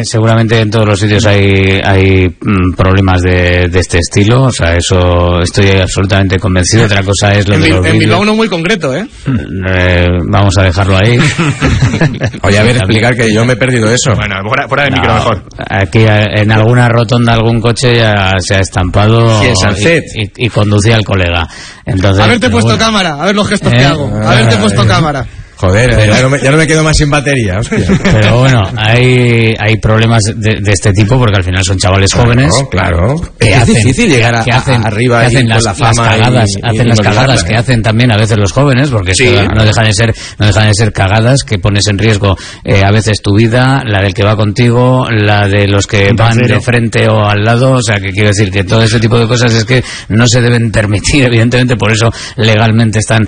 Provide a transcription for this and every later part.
seguramente en todos los sitios hay problemas de este estilo, o sea, eso estoy absolutamente convencido. Otra cosa es lo de los vídeos. En Bilbao uno muy concreto, vamos a dejarlo ahí. Oye, a ver, explicar que yo me he perdido eso. Bueno, fuera del micro mejor. Aquí en alguna rotonda algún coche ya se ha estampado y conducía al colega. Entonces, haberte puesto cámara, a ver los gestos que hago. Haberte puesto cámara. Joder, ya no me quedo más sin batería, hostia. Pero bueno, hay problemas de este tipo porque al final son chavales jóvenes. Claro. Que es difícil llegar arriba que hacen las cagadas, hacen las cagadas que hacen también a veces los jóvenes, porque sí, no dejan de ser cagadas que pones en riesgo a veces tu vida, la del que va contigo, la de los que van de frente o al lado. O sea, que quiero decir que todo ese tipo de cosas es que no se deben permitir, evidentemente, por eso legalmente están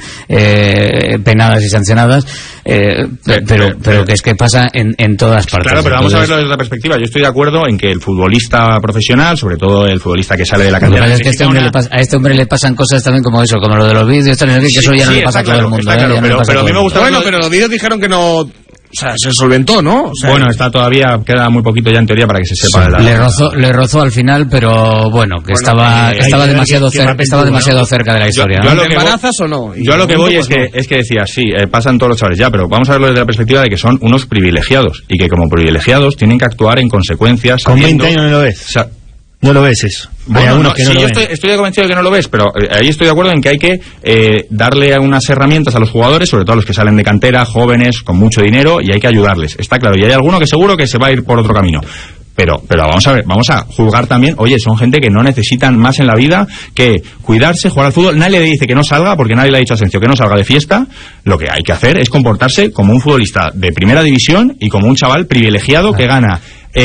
penadas y sancionadas. Pero que es que pasa en todas partes. Claro, pero vamos a verlo desde otra perspectiva. Yo estoy de acuerdo en que el futbolista profesional, sobre todo el futbolista que sale de la cantera, es que a este hombre le pasan cosas también como eso, como lo de los vídeos, que eso ya no le pasa a todo el mundo. Claro, pero a mí me gusta. Bueno, pero los vídeos dijeron que no. O sea, se solventó, ¿no? O sea, bueno, está todavía, queda muy poquito ya en teoría para que se sepa. Le rozó al final, pero bueno, que estaba demasiado cerca de la historia. ¿Te embarazas o no? Yo a lo que voy es que decía, sí, pasan todos los chavales ya, pero vamos a verlo desde la perspectiva de que son unos privilegiados y que como privilegiados tienen que actuar en consecuencias. Con 20 años no lo ves. No lo ves eso. Bueno, estoy convencido de que no lo ves, pero ahí estoy de acuerdo en que hay que darle unas herramientas a los jugadores, sobre todo a los que salen de cantera, jóvenes, con mucho dinero, y hay que ayudarles. Está claro, y hay alguno que seguro que se va a ir por otro camino. Pero vamos a ver, vamos a juzgar también, oye, son gente que no necesitan más en la vida que cuidarse, jugar al fútbol. Nadie le dice que no salga, porque nadie le ha dicho a Asensio que no salga de fiesta. Lo que hay que hacer es comportarse como un futbolista de primera división y como un chaval privilegiado que gana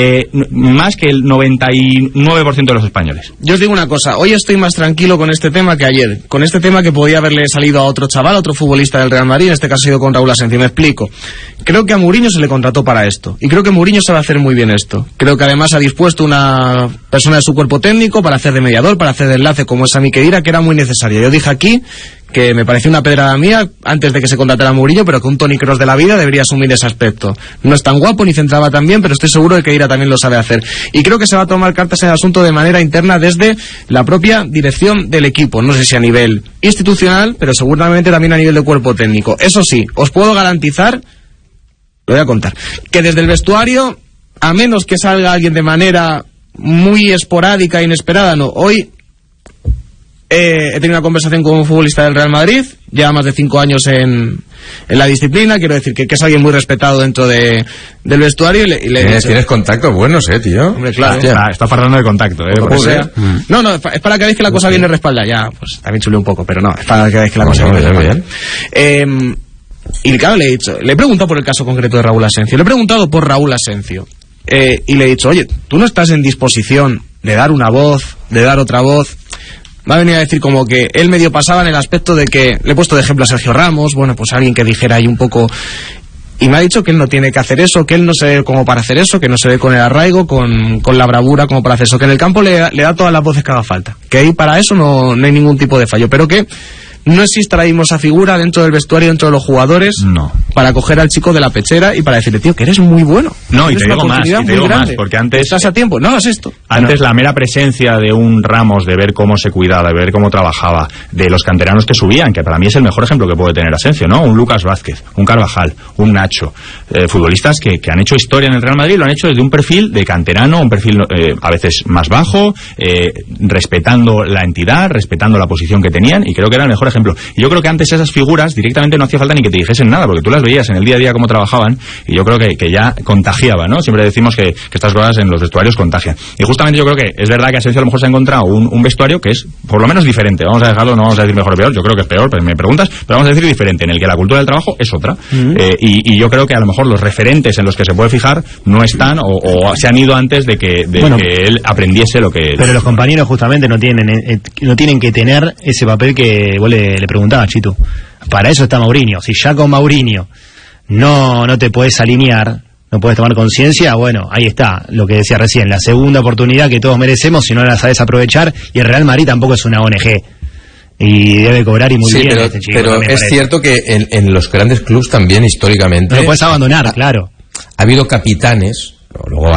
más que el 99% de los españoles. Yo os digo una cosa, hoy estoy más tranquilo con este tema que ayer, con este tema que podía haberle salido a otro chaval, a otro futbolista del Real Madrid, en este caso ha sido con Raúl Asensio. Me explico. Creo que a Mourinho se le contrató para esto, y creo que Mourinho sabe hacer muy bien esto. Creo que además ha dispuesto una persona de su cuerpo técnico para hacer de mediador, para hacer de enlace, como es Sami Khedira, que era muy necesario. Yo dije aquí que me pareció una pedrada mía antes de que se contratara a Mourinho, pero que un Toni Kroos de la vida debería asumir ese aspecto. No es tan guapo ni centraba tan bien, pero estoy seguro de que Khedira también lo sabe hacer. Y creo que se va a tomar cartas en el asunto de manera interna desde la propia dirección del equipo. No sé si a nivel institucional, pero seguramente también a nivel de cuerpo técnico. Eso sí, os puedo garantizar, lo voy a contar, que desde el vestuario, a menos que salga alguien de manera muy esporádica e inesperada, no, hoy he tenido una conversación con un futbolista del Real Madrid, lleva más de 5 años en la disciplina, quiero decir que es alguien muy respetado dentro del vestuario, y le he dicho, tienes contactos buenos, tío. Hombre, claro. Está fardando de contacto, No, es para que veáis que la cosa viene respaldada. Ya, pues también chulé un poco, pero no, es para que veáis que la cosa viene respaldada. Y claro, le he preguntado por el caso concreto de Raúl Asensio, le he preguntado por Raúl Asensio, y le he dicho, oye, ¿tú no estás en disposición de dar una voz, de dar otra voz? Va a venir a decir como que él medio pasaba en el aspecto de que le he puesto de ejemplo a Sergio Ramos, bueno, pues alguien que dijera ahí un poco, y me ha dicho que él no tiene que hacer eso, que él no se ve como para hacer eso, que no se ve con el arraigo, con la bravura como para hacer eso, que en el campo le da todas las voces que haga falta, que ahí para eso no hay ningún tipo de fallo, pero que no existe ahora mismo esa figura dentro del vestuario, dentro de los jugadores, para coger al chico de la pechera y para decirle, tío, que eres muy bueno. No, y te digo más, porque antes... Estás a tiempo, no hagas esto. Antes la mera presencia de un Ramos, de ver cómo se cuidaba, de ver cómo trabajaba, de los canteranos que subían, que para mí es el mejor ejemplo que puede tener Asensio, ¿no? Un Lucas Vázquez, un Carvajal, un Nacho, futbolistas que han hecho historia en el Real Madrid, lo han hecho desde un perfil de canterano, un perfil a veces más bajo, respetando la entidad, respetando la posición que tenían, y creo que era el mejor ejemplo. Y yo creo que antes esas figuras directamente no hacía falta ni que te dijesen nada, porque tú las veías en el día a día cómo trabajaban, y yo creo que ya contagiaba, ¿no? Siempre decimos que estas cosas en los vestuarios contagian. Y justamente yo creo que es verdad que Asensio a lo mejor se ha encontrado un vestuario que es por lo menos diferente. Vamos a dejarlo, no vamos a decir mejor o peor, yo creo que es peor, pero me preguntas, pero vamos a decir diferente, en el que la cultura del trabajo es otra. Y yo creo que a lo mejor los referentes en los que se puede fijar no están o se han ido antes de que él aprendiese lo que... Pero los compañeros justamente no tienen que tener ese papel que vos le preguntabas, Chitu. Para eso está Mourinho. Si ya con Mourinho no te podés alinear, no podés tomar conciencia, bueno, ahí está lo que decía recién, la segunda oportunidad que todos merecemos si no la sabés aprovechar, y el Real Madrid tampoco es una ONG y debe cobrar y muy bien. Pero es cierto que en los grandes clubs también históricamente no lo puedes abandonar, claro. Ha habido capitanes, luego